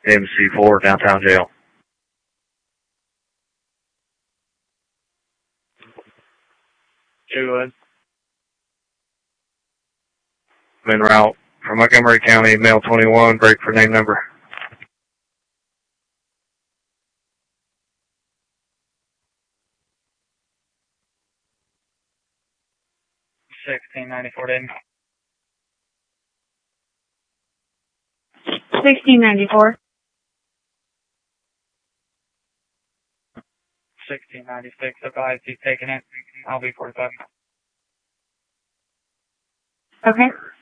MC4, downtown jail. Jaywood. I'm en route from Montgomery County, male 21, break for name number. 1694 Dayton. 1694. 1696. Advise he's taking it. I'll be 45. Okay.